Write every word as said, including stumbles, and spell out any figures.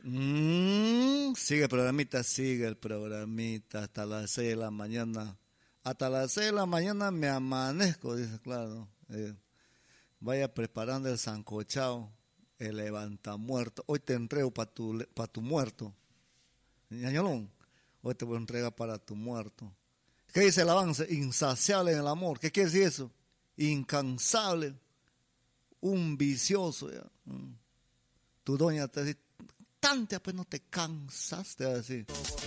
Mm, sigue el programita, sigue el programita hasta las seis de la mañana. Hasta las seis de la mañana me amanezco, dice, claro. Eh, vaya preparando el sancochao, el levantamuerto. Hoy te entrego para tu, pa tu muerto. Ñañolón, hoy te voy a entregar para tu muerto. ¿Qué dice el avance? Insaciable en el amor. ¿Qué quiere decir eso? Incansable. Un vicioso. Ya. Mm. Tu doña te dice, tanta pues no te cansas, te va a decir.